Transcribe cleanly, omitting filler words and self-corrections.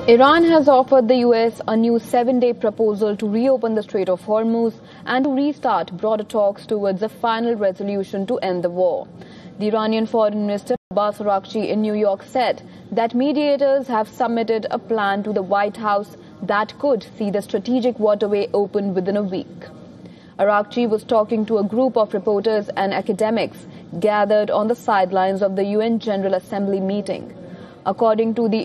Iran has offered the US a new 7-day proposal to reopen the Strait of Hormuz and to restart broader talks towards a final resolution to end the war. The Iranian Foreign Minister Abbas Araghchi in New York said that mediators have submitted a plan to the White House that could see the strategic waterway open within a week. Araghchi was talking to a group of reporters and academics gathered on the sidelines of the UN General Assembly meeting. According to the